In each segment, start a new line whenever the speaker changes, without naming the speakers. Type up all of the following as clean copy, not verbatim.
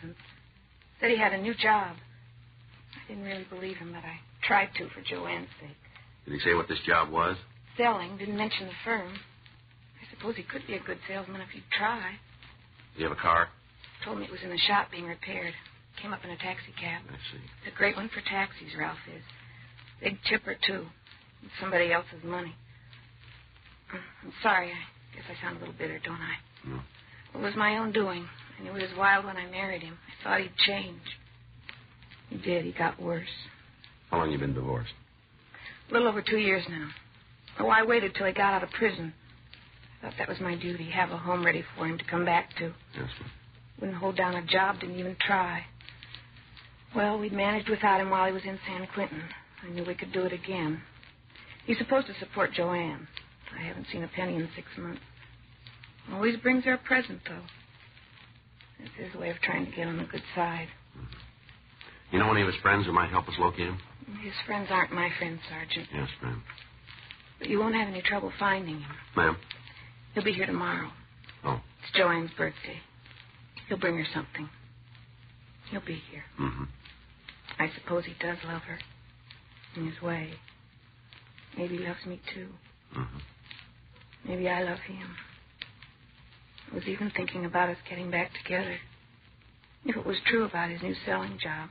and said he had a new job. I didn't really believe him, but I tried to for Joanne's sake.
Did he say what this job was?
Selling. Didn't mention the firm. I suppose he could be a good salesman if he'd try.
Do you have a car?
Told me it was in the shop being repaired. Came up in a taxi cab.
I see.
It's a great one for taxis, Ralph is. Big tipper, too. It's somebody else's money. I'm sorry. I guess I sound a little bitter, don't I?
No.
It was my own doing. I knew he was wild when I married him. I thought he'd change. He did. He got worse.
How long you been divorced?
A little over 2 years now. Oh, I waited till he got out of prison. I thought that was my duty, have a home ready for him to come back to.
Yes, ma'am.
Wouldn't hold down a job, didn't even try. Well, we'd managed without him while he was in San Quentin. I knew we could do it again. He's supposed to support Joanne. I haven't seen a penny in 6 months. Always brings her a present, though. It's his way of trying to get on the good side.
Mm-hmm. You know any of his friends who might help us locate him?
His friends aren't my friends, Sergeant.
Yes, ma'am.
But you won't have any trouble finding him.
Ma'am?
He'll be here tomorrow.
Oh.
It's Joanne's birthday. He'll bring her something. He'll be here.
Mm-hmm.
I suppose he does love her. In his way. Maybe he loves me, too.
Mm-hmm.
Maybe I love him. I was even thinking about us getting back together. If it was true about his new selling job.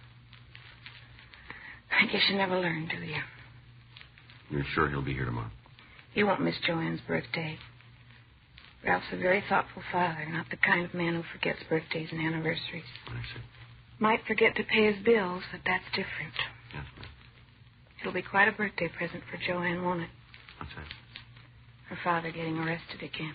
I guess you never learn, do you?
You're sure he'll be here tomorrow?
He won't miss Joanne's birthday. Ralph's a very thoughtful father, not the kind of man who forgets birthdays and anniversaries.
I see.
Might forget to pay his bills, but that's different.
Yes, ma'am.
It'll be quite a birthday present for Joanne, won't it?
What's that?
Her father getting arrested again.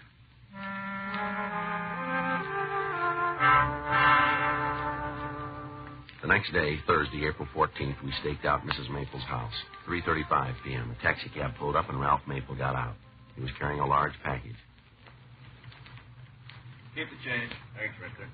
The next day, Thursday, April 14th, we staked out Mrs. Maple's house. 3:35 p.m. A taxi cab pulled up and Ralph Maple got out. He was carrying a large package.
Keep the change. Thanks, Richter.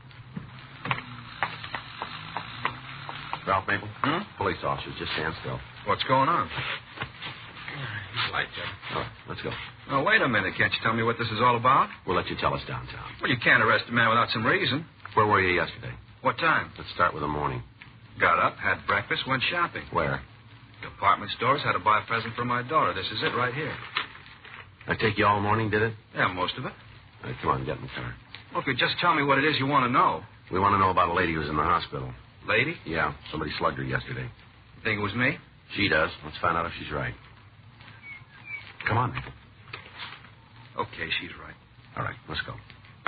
Ralph Maple? Police officers, just stand still.
What's going on? He's light, Jack.
Oh, let's go.
Oh, wait a minute. Can't you tell me what this is all about?
We'll let you tell us downtown.
Well, you can't arrest a man without some reason.
Where were you yesterday?
What time?
Let's start with the morning.
Got up, had breakfast, went shopping.
Where?
Department stores, had to buy a present for my daughter. This is it right here.
I take you all morning, did it?
Yeah, most of it.
All right, come on, get in the car.
Well, if you just tell me what it is you want to know.
We want to know about a lady who's in the hospital.
Lady?
Yeah, somebody slugged her yesterday.
You think it was me?
She does. Let's find out if she's right. Come on, Maple.
Okay, she's right.
All right, let's go.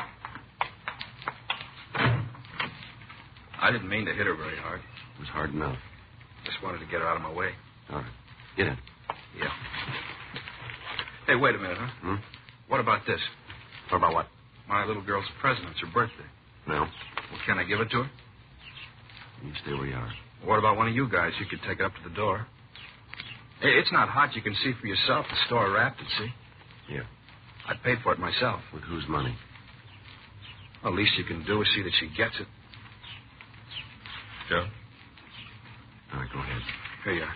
I didn't mean to hit her very hard.
It was hard enough.
Just wanted to get her out of my way.
All right. Get in.
Yeah. Hey, wait a minute, huh? What about this?
What about what?
My little girl's present. It's her birthday.
No.
Well, can I give it to her?
You stay where you are.
What about one of you guys? You could take it up to the door. It's not hot. You can see for yourself. The store wrapped it, see?
Yeah.
I paid for it myself.
With whose money?
Well, least you can do is see that she gets it. Joe?
All right, go ahead.
Here you are.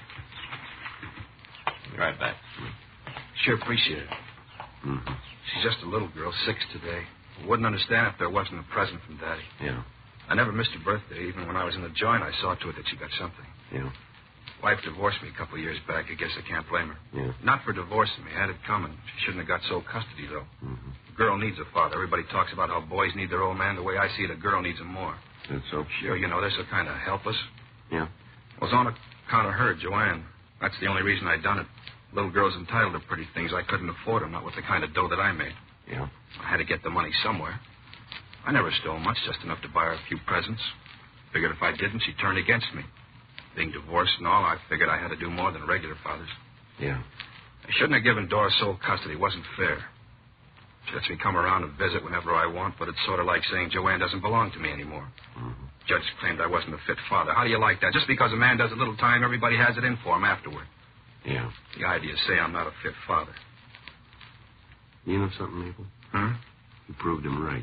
Be right back.
Sure appreciate it.
Mm-hmm.
She's just a little girl, 6 today. Wouldn't understand if there wasn't a present from Daddy.
Yeah.
I never missed her birthday. Even when I was in the joint, I saw to it that she got something.
Yeah.
Wife divorced me a couple of years back. I guess I can't blame her.
Yeah.
Not for divorcing me. Had it coming. She shouldn't have got sole custody, though.
Mm-hmm.
A girl needs a father. Everybody talks about how boys need their old man. The way I see it, a girl needs him more.
That's so?
Sure, you know, this will kind of help us.
Yeah.
It was on account of her, Joanne. That's the only reason I done it. Little girl's entitled to pretty things. I couldn't afford them, not with the kind of dough that I made.
Yeah.
I had to get the money somewhere. I never stole much, just enough to buy her a few presents. Figured if I didn't, she'd turn against me. Being divorced and all, I figured I had to do more than regular fathers.
Yeah.
I shouldn't have given Dora sole custody. It wasn't fair. She lets me come around and visit whenever I want, but it's sort of like saying Joanne doesn't belong to me anymore.
Mm-hmm.
Judge claimed I wasn't a fit father. How do you like that? Just because a man does a little time, everybody has it in for him afterward.
Yeah.
The idea is say I'm not a fit father.
You know something, Maple? You proved him right.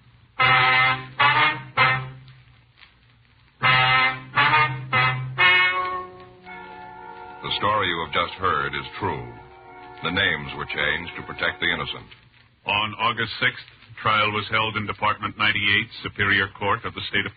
The story you have just heard is true. The names were changed to protect the innocent.
On August 6th, trial was held in Department 98, Superior Court of the State of